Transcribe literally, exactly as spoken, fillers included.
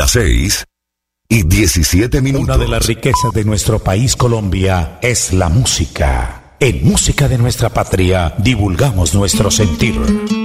Las seis y diecisiete minutos. Una de las riquezas de nuestro país, Colombia, es la música. En Música de Nuestra Patria divulgamos nuestro sentir.